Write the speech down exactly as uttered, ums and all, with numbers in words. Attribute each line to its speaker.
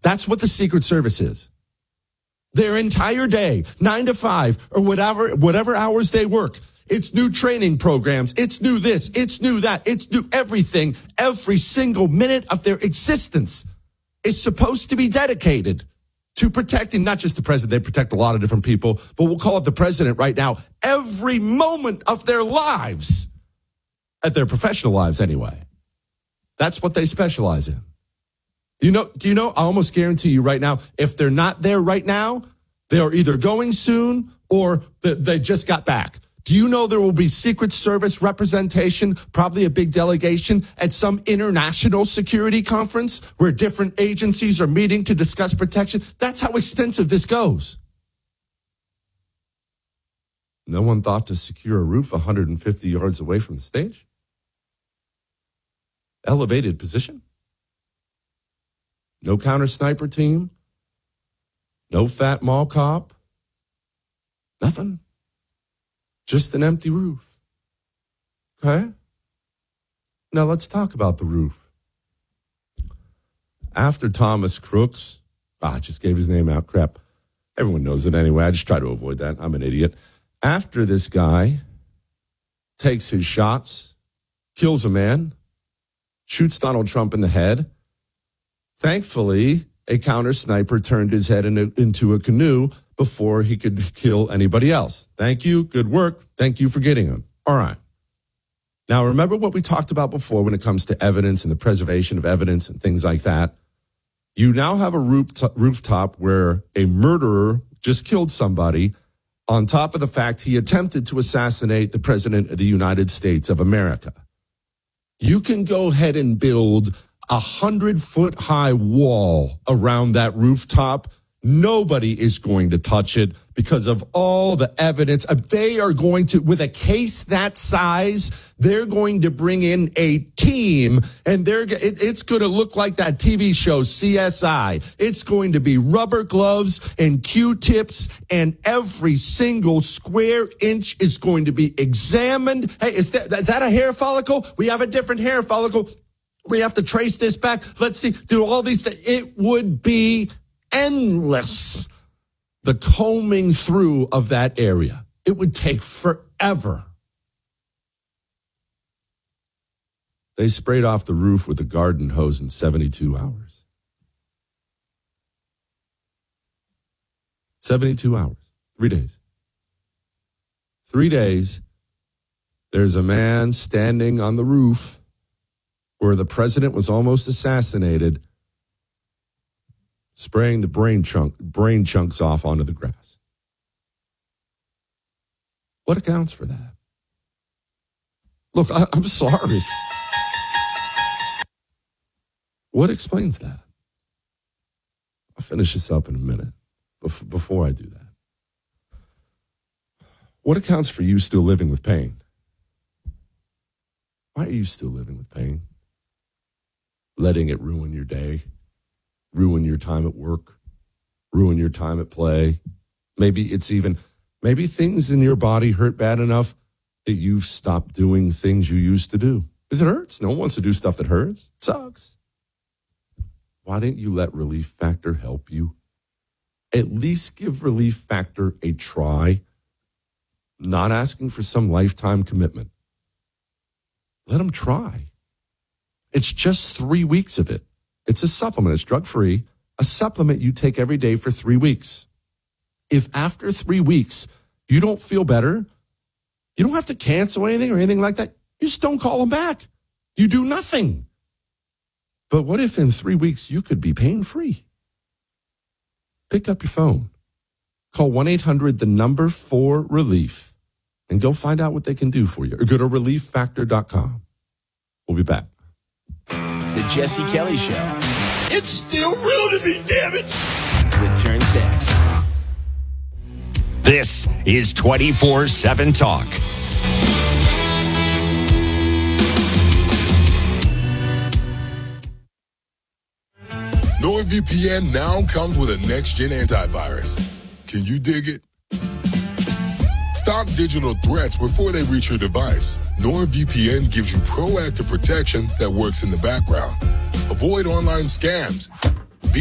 Speaker 1: That's what the Secret Service is. Their entire day, nine to five, or whatever, whatever hours they work. It's new training programs. It's new this. It's new that. It's new everything. Every single minute of their existence is supposed to be dedicated to protecting not just the president. They protect a lot of different people, but we'll call it the president right now. Every moment of their lives, at their professional lives anyway. That's what they specialize in. You know, do you know, I almost guarantee you right now, if they're not there right now, they are either going soon or they, they just got back. Do you know there will be Secret Service representation, probably a big delegation at some international security conference where different agencies are meeting to discuss protection? That's how extensive this goes. No one thought to secure a roof one hundred fifty yards away from the stage? Elevated position? No counter sniper team? No fat mall cop? Nothing? Just an empty roof. Okay? Now let's talk about the roof. After Thomas Crooks, ah, I just gave his name out, crap. Everyone knows it anyway. I just try to avoid that. I'm an idiot. After this guy takes his shots, kills a man, shoots Donald Trump in the head, thankfully, a counter sniper turned his head in a, into a canoe before he could kill anybody else. Thank you. Good work. Thank you for getting him. All right. Now, remember what we talked about before when it comes to evidence and the preservation of evidence and things like that. You now have a rooftop where a murderer just killed somebody on top of the fact he attempted to assassinate the president of the United States of America. You can go ahead and build a hundred-foot-high wall around that rooftop. Nobody is going to touch it because of all the evidence. They are going to, with a case that size, they're going to bring in a team, and they're it, it's going to look like that T V show C S I. It's going to be rubber gloves and Q-tips, and every single square inch is going to be examined. Hey, is that, is that a hair follicle? We have a different hair follicle. We have to trace this back. Let's see, do all these things. It would be endless, the combing through of that area. It would take forever. They sprayed off the roof with a garden hose in seventy-two hours. seventy-two hours. Three days. Three days. There's a man standing on the roof where the president was almost assassinated, spraying the brain chunk, brain chunks off onto the grass. What accounts for that? Look, I, I'm sorry. What explains that? I'll finish this up in a minute bef- before I do that. What accounts for you still living with pain? Why are you still living with pain? Letting it ruin your day, ruin your time at work, ruin your time at play. Maybe it's even, maybe things in your body hurt bad enough that you've stopped doing things you used to do. Because it hurts. No one wants to do stuff that hurts. It sucks. Why didn't you let Relief Factor help you? At least give Relief Factor a try. Not asking for some lifetime commitment. Let them try. It's just three weeks of it. It's a supplement. It's drug-free. A supplement you take every day for three weeks. If after three weeks you don't feel better, you don't have to cancel anything or anything like that. You just don't call them back. You do nothing. But what if in three weeks you could be pain-free? Pick up your phone. Call one eight hundred the number four relief and go find out what they can do for you. Or go to relief factor dot com. We'll be back.
Speaker 2: The Jesse Kelly Show.
Speaker 3: It's still real to me, damn it.
Speaker 2: Returns next.
Speaker 4: This is twenty-four seven Talk.
Speaker 5: NordVPN now comes with a next-gen antivirus. Can you dig it? Stop digital threats before they reach your device. NordVPN gives you proactive protection that works in the background. Avoid online scams,